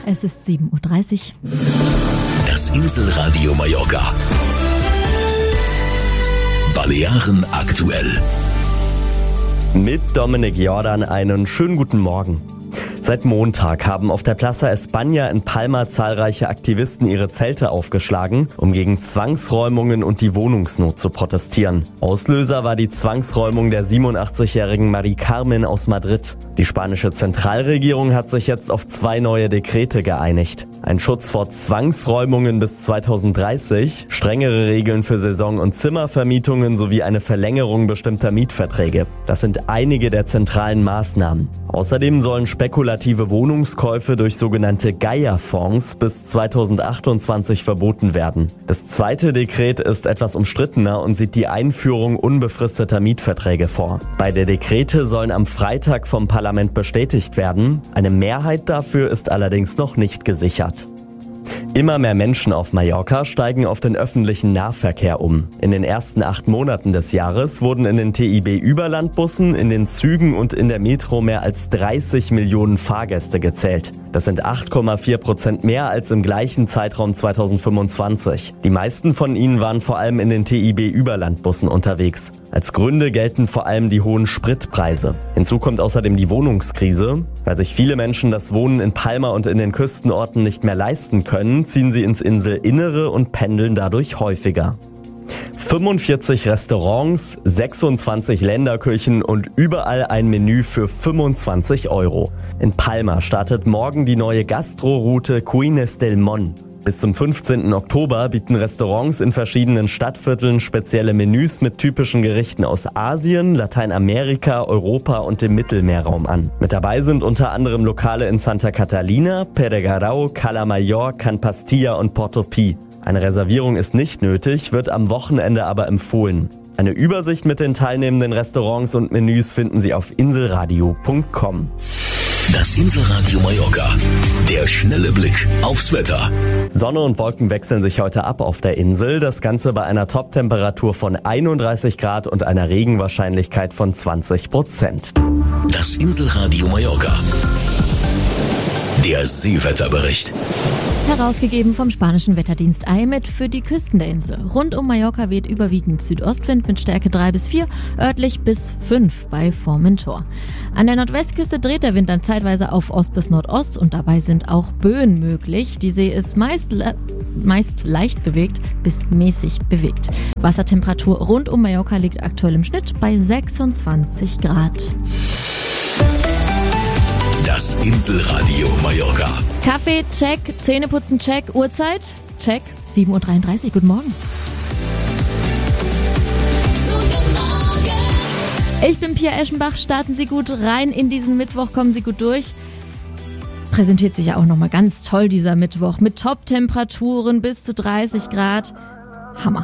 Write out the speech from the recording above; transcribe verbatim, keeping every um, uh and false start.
Es ist sieben Uhr dreißig. Das Inselradio Mallorca. Balearen aktuell. Mit Dominik Jordan einen schönen guten Morgen. Seit Montag haben auf der Plaza España in Palma zahlreiche Aktivisten ihre Zelte aufgeschlagen, um gegen Zwangsräumungen und die Wohnungsnot zu protestieren. Auslöser war die Zwangsräumung der siebenundachtzigjährigen Mari Carmen aus Madrid. Die spanische Zentralregierung hat sich jetzt auf zwei neue Dekrete geeinigt. Ein Schutz vor Zwangsräumungen bis zweitausenddreißig, strengere Regeln für Saison- und Zimmervermietungen sowie eine Verlängerung bestimmter Mietverträge. Das sind einige der zentralen Maßnahmen. Außerdem sollen spekulative Wohnungskäufe durch sogenannte Gaia-Fonds bis zweitausendachtundzwanzig verboten werden. Das zweite Dekret ist etwas umstrittener und sieht die Einführung unbefristeter Mietverträge vor. Beide Dekrete sollen am Freitag vom Parlament bestätigt werden. Eine Mehrheit dafür ist allerdings noch nicht gesichert. Immer mehr Menschen auf Mallorca steigen auf den öffentlichen Nahverkehr um. In den ersten acht Monaten des Jahres wurden in den T I B-Überlandbussen, in den Zügen und in der Metro mehr als dreißig Millionen Fahrgäste gezählt. Das sind acht Komma vier Prozent mehr als im gleichen Zeitraum zweitausendfünfundzwanzig. Die meisten von ihnen waren vor allem in den T I B-Überlandbussen unterwegs. Als Gründe gelten vor allem die hohen Spritpreise. Hinzu kommt außerdem die Wohnungskrise. Weil sich viele Menschen das Wohnen in Palma und in den Küstenorten nicht mehr leisten können, ziehen sie ins Inselinnere und pendeln dadurch häufiger. fünfundvierzig Restaurants, sechsundzwanzig Länderküchen und überall ein Menü für fünfundzwanzig Euro. In Palma startet morgen die neue Gastroroute Cuines del Mon. Bis zum fünfzehnten Oktober bieten Restaurants in verschiedenen Stadtvierteln spezielle Menüs mit typischen Gerichten aus Asien, Lateinamerika, Europa und dem Mittelmeerraum an. Mit dabei sind unter anderem Lokale in Santa Catalina, Peregarau, Cala Mayor, Can Pastilla und Portopí. Eine Reservierung ist nicht nötig, wird am Wochenende aber empfohlen. Eine Übersicht mit den teilnehmenden Restaurants und Menüs finden Sie auf inselradio punkt com. Das Inselradio Mallorca. Der schnelle Blick aufs Wetter. Sonne und Wolken wechseln sich heute ab auf der Insel. Das Ganze bei einer Top-Temperatur von einunddreißig Grad und einer Regenwahrscheinlichkeit von zwanzig Prozent. Das Inselradio Mallorca. Der Seewetterbericht. Herausgegeben vom spanischen Wetterdienst I M E T für die Küsten der Insel. Rund um Mallorca weht überwiegend Südostwind mit Stärke drei bis vier, örtlich bis fünf bei Formentor. An der Nordwestküste dreht der Wind dann zeitweise auf Ost bis Nordost und dabei sind auch Böen möglich. Die See ist meist, le- meist leicht bewegt bis mäßig bewegt. Wassertemperatur rund um Mallorca liegt aktuell im Schnitt bei sechsundzwanzig Grad. Das Inselradio Mallorca. Kaffee, check. Zähneputzen, check. Uhrzeit, check. sieben Uhr dreiunddreißig. Guten Morgen. Guten Morgen. Ich bin Pia Eschenbach. Starten Sie gut rein in diesen Mittwoch. Kommen Sie gut durch. Präsentiert sich ja auch nochmal ganz toll dieser Mittwoch. Mit Top-Temperaturen bis zu dreißig Grad. Hammer.